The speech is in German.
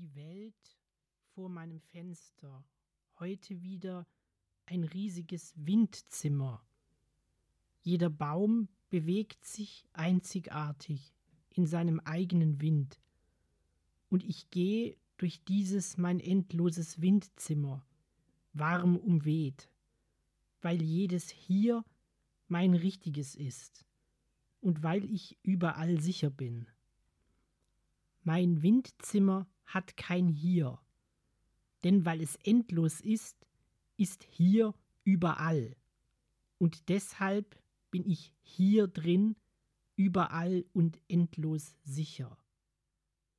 Die Welt vor meinem Fenster, heute wieder ein riesiges Windzimmer. Jeder Baum bewegt sich einzigartig in seinem eigenen Wind. Und ich gehe durch dieses mein endloses Windzimmer, warm umweht, weil jedes hier mein richtiges ist und weil ich überall sicher bin. Mein Windzimmer hat kein Hier, denn weil es endlos ist, ist hier überall. Und deshalb bin ich hier drin, überall und endlos sicher.